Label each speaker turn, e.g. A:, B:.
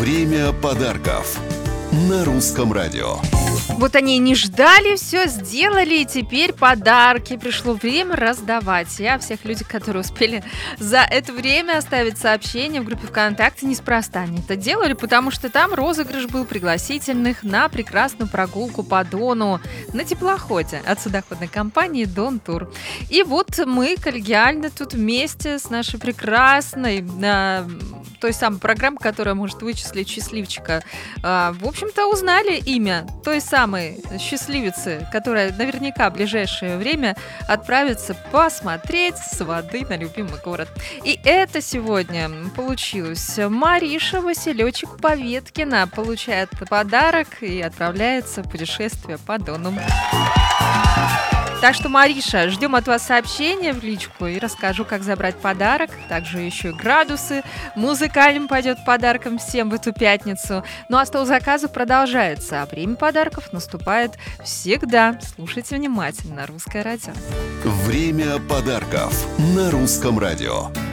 A: Время подарков на Русском радио.
B: Вот они не ждали, все сделали, и теперь подарки. Пришло время раздавать. Я всех людей, которые успели за это время оставить сообщение в группе ВКонтакте, неспроста они это делали, потому что там розыгрыш был пригласительных на прекрасную прогулку по Дону на теплоходе от судоходной компании «Дон Тур». И вот мы коллегиально тут вместе с нашей прекрасной, той самой программой, которая может вычислить счастливчика, в общем-то, узнали имя той самой счастливицы, которая наверняка в ближайшее время отправится посмотреть с воды на любимый город. И это сегодня получилось. Мариша Василечек-Поветкина получает подарок и отправляется в путешествие по Дону. Так что, Мариша, ждем от вас сообщения в личку и расскажу, как забрать подарок. Также еще и градусы музыкальным пойдет подарком всем в эту пятницу. Ну а стол заказов продолжается, а время подарков наступает всегда. Слушайте внимательно Русское радио.
A: Время подарков на Русском радио.